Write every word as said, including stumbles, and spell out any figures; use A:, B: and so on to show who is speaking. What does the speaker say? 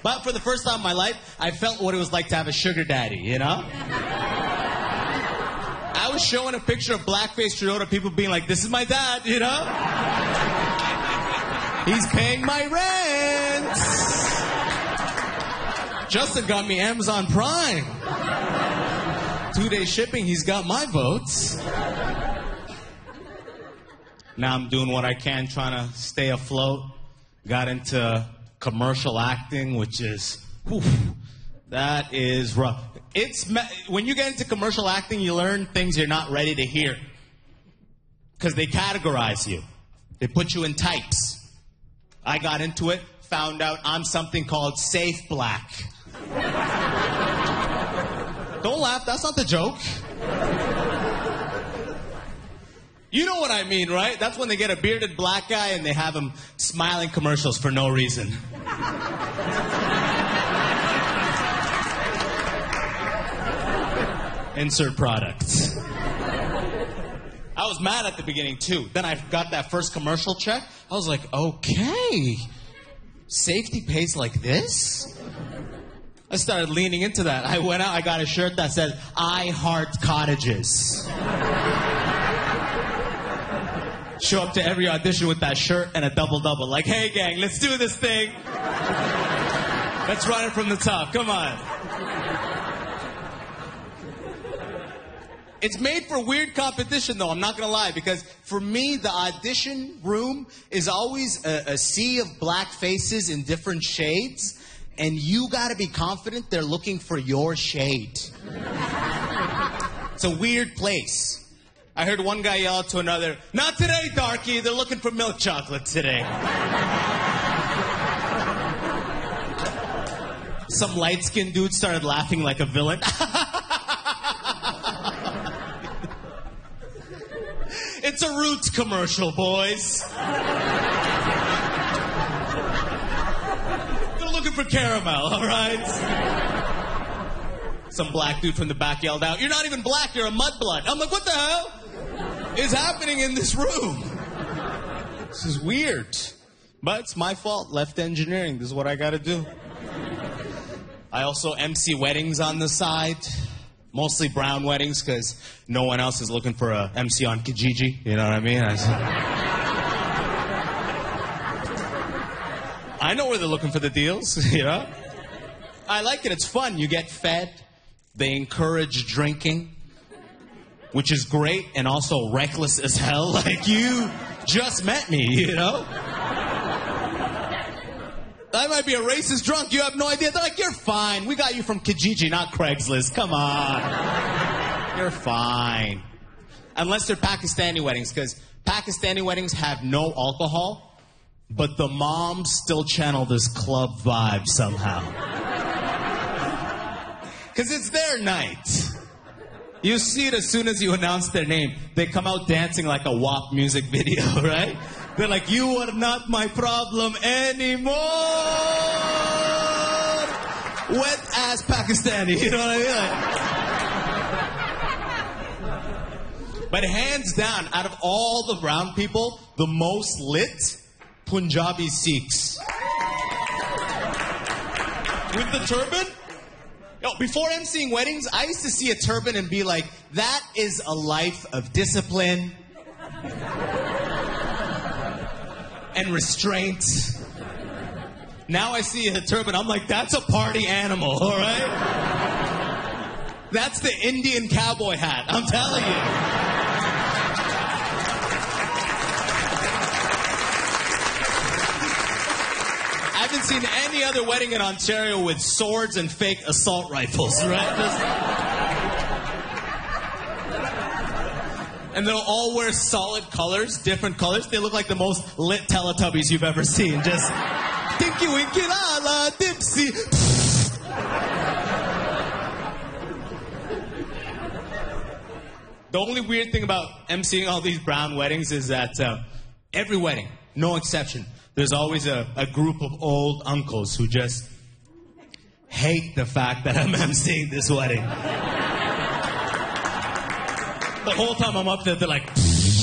A: But for the first time in my life, I felt what it was like to have a sugar daddy, you know? I was showing a picture of blackface Trudeau to people being like, this is my dad, you know? He's paying my rent. Justin got me Amazon Prime. Two-day shipping, he's got my votes. Now I'm doing what I can, trying to stay afloat. Got into commercial acting, which is, whew, that is rough. It's when you get into commercial acting, you learn things you're not ready to hear. Because they categorize you. They put you in types. I got into it, found out I'm something called safe black. Don't laugh, that's not the joke. You know what I mean, right? That's when they get a bearded black guy and they have him smiling commercials for no reason. Insert product. I was mad at the beginning, too. Then I got that first commercial check. I was like, okay, safety pays like this? I started leaning into that. I went out, I got a shirt that said, I heart cottages. Show up to every audition with that shirt and a double-double. Like, hey, gang, let's do this thing. Let's run it from the top. Come on. It's made for weird competition, though. I'm not going to lie. Because for me, the audition room is always a, a sea of black faces in different shades. And you got to be confident they're looking for your shade. It's a weird place. I heard one guy yell out to another, not today, darky. They're looking for milk chocolate today. Some light-skinned dude started laughing like a villain. It's a Roots commercial, boys. They're looking for caramel, all right? Some black dude from the back yelled out, you're not even black, you're a mudblood. I'm like, what the hell is happening in this room? This is weird. But it's my fault. Left engineering. This is what I got to do. I also M C weddings on the side. Mostly brown weddings because no one else is looking for a M C on Kijiji. You know what I mean? I, I know where they're looking for the deals, you know? I like it. It's fun. You get fed. They encourage drinking, which is great and also reckless as hell. Like, you just met me, you know? I might be a racist drunk. You have no idea. They're like, you're fine. We got you from Kijiji, not Craigslist. Come on. You're fine. Unless they're Pakistani weddings, because Pakistani weddings have no alcohol, but the moms still channel this club vibe somehow. Because it's their night. You see it as soon as you announce their name. They come out dancing like a W A P music video, right? They're like, you are not my problem anymore. Wet ass Pakistani, you know what I mean? But hands down, out of all the brown people, the most lit, Punjabi Sikhs. With the turban? Yo, before emceeing weddings, I used to see a turban and be like, that is a life of discipline and restraint. Now I see a turban, I'm like, that's a party animal, all right? That's the Indian cowboy hat, I'm telling you. I haven't seen any other wedding in Ontario with swords and fake assault rifles, right? Just... And they'll all wear solid colors, different colors. They look like the most lit Teletubbies you've ever seen. Just Tinky Winky La La Dipsy. The only weird thing about emceeing all these brown weddings is that uh, every wedding, no exception, there's always a, a group of old uncles who just hate the fact that I'm emceeing this wedding. The whole time I'm up there, they're like,